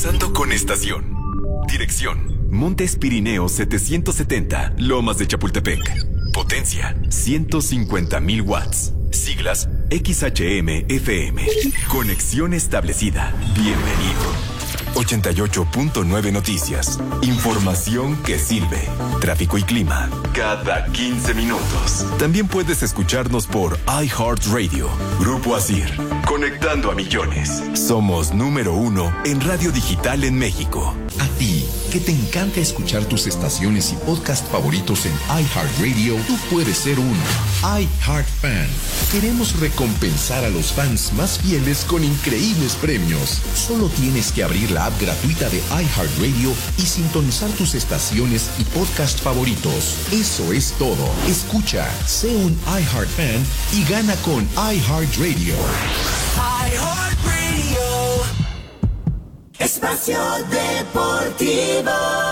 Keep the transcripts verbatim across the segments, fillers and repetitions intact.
Sintonizando con estación. Dirección: Montes Pirineos setecientos setenta, Lomas de Chapultepec. Potencia: ciento cincuenta mil watts. Siglas: X H M F M. Conexión establecida. Bienvenido. ochenta y ocho punto nueve Noticias. Información que sirve. Tráfico y clima cada quince minutos. También puedes escucharnos por iHeartRadio. Grupo Asir. Conectando a millones. Somos número uno en radio digital en México. A ti, que te encanta escuchar tus estaciones y podcast favoritos en iHeartRadio, tú puedes ser un iHeartFan. Queremos recompensar a los fans más fieles con increíbles premios. Solo tienes que abrir la app gratuita de iHeartRadio y sintonizar tus estaciones y podcast favoritos. Eso es todo. Escucha, sé un iHeartFan y gana con iHeartRadio. iHeartRadio. Espacio Deportivo.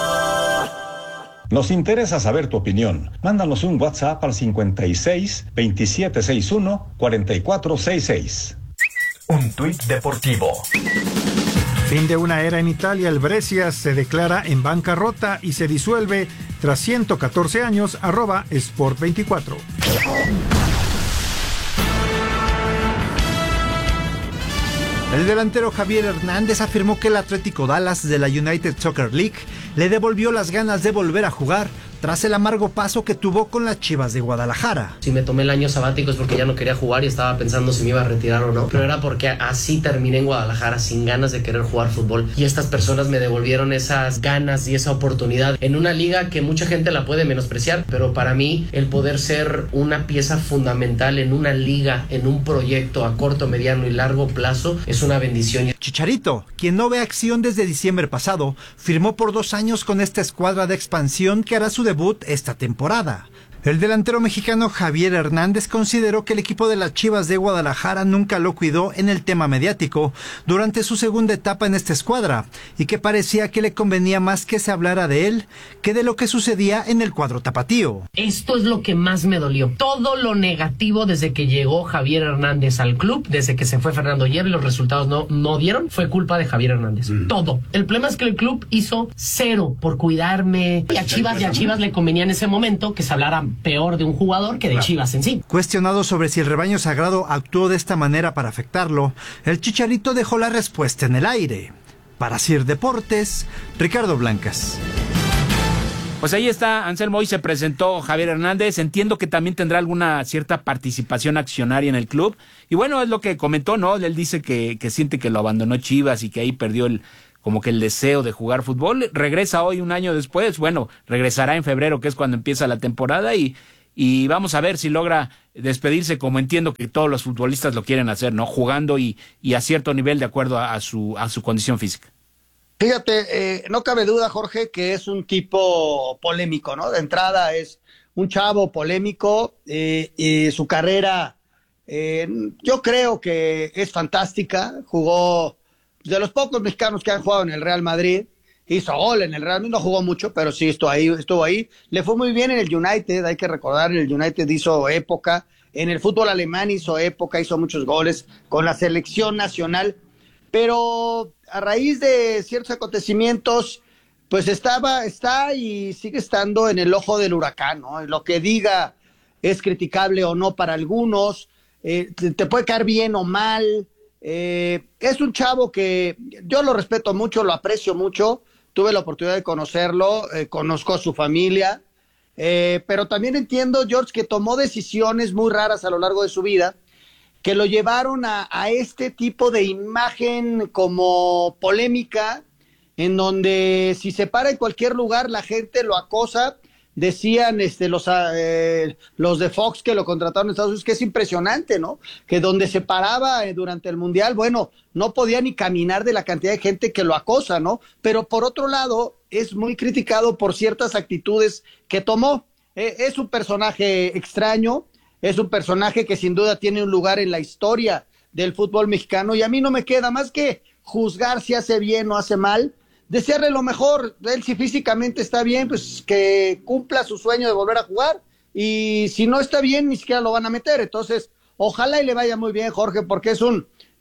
Nos interesa saber tu opinión. Mándanos un WhatsApp al cincuenta y seis, veintisiete sesenta y uno, cuarenta y cuatro sesenta y seis. Un tuit deportivo. Fin de una era en Italia. El Brescia se declara en bancarrota y se disuelve tras ciento catorce años. Arroba Sport veinticuatro. El delantero Javier Hernández afirmó que el Atlético Dallas de la United Soccer League le devolvió las ganas de volver a jugar tras el amargo paso que tuvo con las Chivas de Guadalajara. Si me tomé el año sabático es porque ya no quería jugar y estaba pensando si me iba a retirar o no, pero era porque así terminé en Guadalajara sin ganas de querer jugar fútbol, y estas personas me devolvieron esas ganas y esa oportunidad en una liga que mucha gente la puede menospreciar, pero para mí el poder ser una pieza fundamental en una liga, en un proyecto a corto, mediano y largo plazo es una bendición. Chicharito, quien no ve acción desde diciembre pasado, firmó por dos años con esta escuadra de expansión que hará su debut esta temporada. El delantero mexicano Javier Hernández consideró que el equipo de las Chivas de Guadalajara nunca lo cuidó en el tema mediático durante su segunda etapa en esta escuadra, y que parecía que le convenía más que se hablara de él que de lo que sucedía en el cuadro tapatío. Esto es lo que más me dolió. Todo lo negativo desde que llegó Javier Hernández al club, desde que se fue Fernando Hierro y los resultados no, no dieron, fue culpa de Javier Hernández. Mm. Todo. El problema es que el club hizo cero por cuidarme. Y a Chivas, y a Chivas le convenía en ese momento que se hablara peor de un jugador que de Chivas en sí. Cuestionado sobre si el rebaño sagrado actuó de esta manera para afectarlo, el Chicharito dejó la respuesta en el aire. Para Sir Deportes, Ricardo Blancas. Pues ahí está, Anselmo, hoy se presentó Javier Hernández. Entiendo que también tendrá alguna cierta participación accionaria en el club. Y bueno, es lo que comentó, ¿no? Él dice que, que siente que lo abandonó Chivas y que ahí perdió el como que el deseo de jugar fútbol. Regresa hoy un año después, bueno, regresará en febrero, que es cuando empieza la temporada, y, y vamos a ver si logra despedirse, como entiendo que todos los futbolistas lo quieren hacer, ¿no? Jugando y, y a cierto nivel de acuerdo a, a su a su condición física. Fíjate, eh, no cabe duda, Jorge, que es un tipo polémico, ¿no? De entrada es un chavo polémico, eh, y su carrera, eh, yo creo que es fantástica. Jugó de los pocos mexicanos que han jugado en el Real Madrid, hizo gol en el Real Madrid, no jugó mucho, pero sí estuvo ahí, estuvo ahí. Le fue muy bien en el United, hay que recordar, en el United hizo época, en el fútbol alemán hizo época, hizo muchos goles con la selección nacional, pero a raíz de ciertos acontecimientos, pues estaba, está y sigue estando en el ojo del huracán, ¿no? Lo que diga es criticable o no para algunos, eh, te, te puede caer bien o mal. Eh, es un chavo que yo lo respeto mucho, lo aprecio mucho, tuve la oportunidad de conocerlo, eh, conozco a su familia, eh, pero también entiendo, George, que tomó decisiones muy raras a lo largo de su vida, que lo llevaron a, a este tipo de imagen como polémica, en donde si se para en cualquier lugar la gente lo acosa. Decían este, los, eh, los de Fox que lo contrataron en Estados Unidos, que es impresionante, ¿no? Que donde se paraba eh, durante el Mundial, bueno, no podía ni caminar de la cantidad de gente que lo acosa, ¿no? Pero por otro lado, es muy criticado por ciertas actitudes que tomó. Eh, es un personaje extraño, es un personaje que sin duda tiene un lugar en la historia del fútbol mexicano, y a mí no me queda más que juzgar si hace bien o hace mal. Desearle lo mejor. Él, si físicamente está bien, pues que cumpla su sueño de volver a jugar, y si no está bien, ni siquiera lo van a meter. Entonces, ojalá y le vaya muy bien, Jorge, porque es un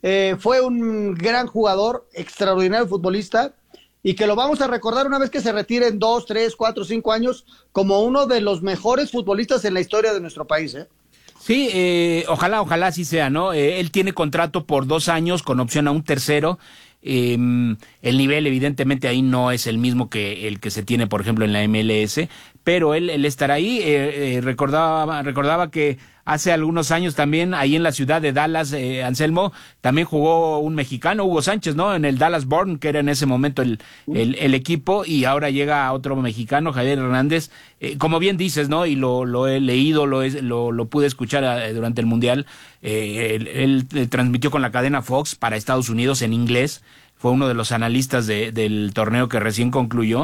eh, fue un gran jugador, extraordinario futbolista, y que lo vamos a recordar una vez que se retire en dos, tres, cuatro, cinco años como uno de los mejores futbolistas en la historia de nuestro país, ¿eh? Sí, eh, ojalá, ojalá así sea, ¿no? Eh, él tiene contrato por dos años con opción a un tercero. Eh, el nivel evidentemente ahí no es el mismo que el que se tiene, por ejemplo, en la M L S, pero él, él estará ahí. Eh, eh, recordaba, recordaba que hace algunos años también, ahí en la ciudad de Dallas, eh, Anselmo, también jugó un mexicano, Hugo Sánchez, ¿no? En el Dallas Born, que era en ese momento el, el, el equipo, y ahora llega otro mexicano, Javier Hernández. Eh, como bien dices, ¿no? Y lo, lo he leído, lo, he, lo, lo pude escuchar eh, durante el Mundial. Eh, él, él, él transmitió con la cadena Fox para Estados Unidos en inglés. Fue uno de los analistas de, del torneo que recién concluyó,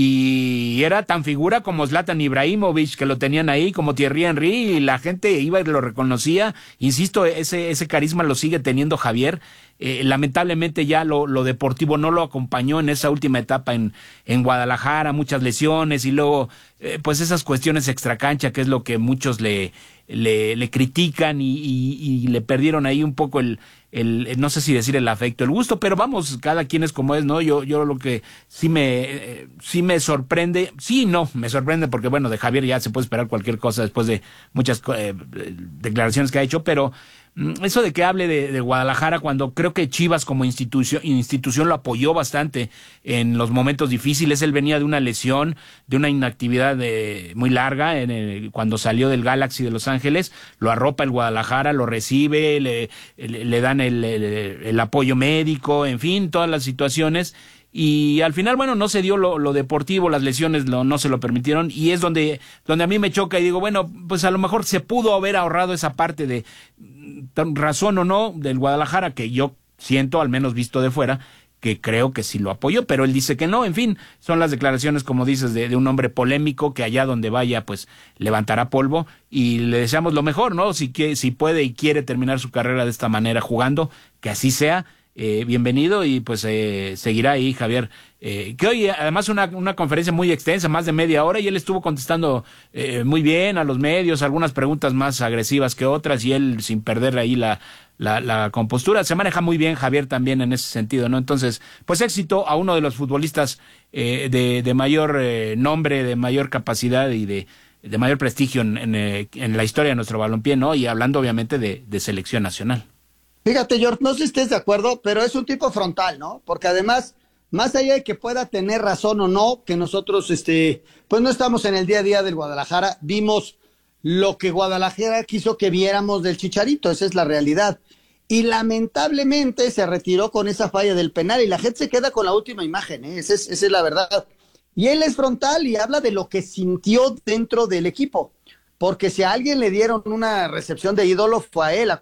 y era tan figura como Zlatan Ibrahimovic, que lo tenían ahí, como Thierry Henry, y la gente iba y lo reconocía. Insisto, ese, ese carisma lo sigue teniendo Javier. Eh, lamentablemente ya lo, lo deportivo no lo acompañó en esa última etapa en, en Guadalajara, muchas lesiones, y luego eh, pues esas cuestiones extracancha, que es lo que muchos le, le, le critican, y, y, y le perdieron ahí un poco el, el, no sé si decir el afecto, el gusto, pero vamos, cada quien es como es, ¿no? Yo, yo lo que sí me, eh, sí me sorprende, sí, no, me sorprende porque bueno, de Javier ya se puede esperar cualquier cosa después de muchas eh, declaraciones que ha hecho, pero eso de que hable de, de Guadalajara cuando creo que Chivas como institución, institución lo apoyó bastante en los momentos difíciles. Él venía de una lesión, de una inactividad de, muy larga en el, cuando salió del Galaxy de Los Ángeles, lo arropa el Guadalajara, lo recibe, le, le, le dan el, el, el apoyo médico, en fin, todas las situaciones. Y al final, bueno, no se dio lo, lo deportivo, las lesiones lo, no se lo permitieron, y es donde, donde a mí me choca y digo, bueno, pues a lo mejor se pudo haber ahorrado esa parte de razón o no del Guadalajara, que yo siento, al menos visto de fuera, que creo que sí lo apoyó, pero él dice que no. En fin, son las declaraciones, como dices, de, de un hombre polémico que allá donde vaya, pues levantará polvo, y le deseamos lo mejor, ¿no? Si, que, si puede y quiere terminar su carrera de esta manera jugando, que así sea. Eh, bienvenido, y pues eh, seguirá ahí Javier, eh, que hoy además una, una conferencia muy extensa, más de media hora, y él estuvo contestando eh, muy bien a los medios, algunas preguntas más agresivas que otras, y él sin perder ahí la, la, la compostura. Se maneja muy bien Javier también en ese sentido, ¿no? Entonces, pues éxito a uno de los futbolistas eh, de, de mayor eh, nombre, de mayor capacidad y de, de mayor prestigio en, en, eh, en la historia de nuestro balompié, ¿no? Y hablando obviamente de, de selección nacional. Fíjate, George, no sé si estés de acuerdo, pero es un tipo frontal, ¿no? Porque además, más allá de que pueda tener razón o no, que nosotros, este, pues no estamos en el día a día del Guadalajara, vimos lo que Guadalajara quiso que viéramos del Chicharito, esa es la realidad. Y lamentablemente se retiró con esa falla del penal, y la gente se queda con la última imagen, ¿eh? Esa es, esa es la verdad. Y él es frontal y habla de lo que sintió dentro del equipo. Porque si a alguien le dieron una recepción de ídolo fue a él.